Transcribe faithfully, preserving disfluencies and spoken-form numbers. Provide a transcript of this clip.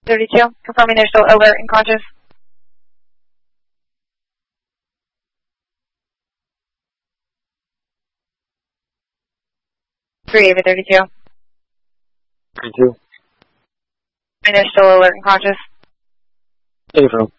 thirty-two, confirming they're still alert and conscious. three Ava thirty-two. thirty-two. And they're still alert and conscious. Take it from.